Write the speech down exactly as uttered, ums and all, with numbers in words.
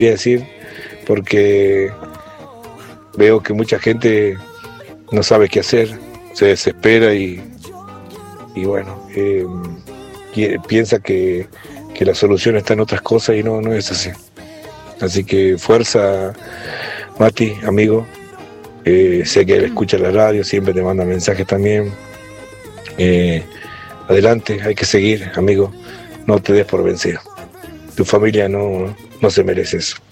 voy a decir, porque veo que mucha gente no sabe qué hacer, se desespera y, y bueno, eh, piensa que, que la solución está en otras cosas y no, no es así. Así que fuerza, Mati, amigo. Eh, sé que él escucha la radio, siempre te manda mensajes también. Eh, adelante, hay que seguir, amigo. No te des por vencido. Tu familia no, no se merece eso.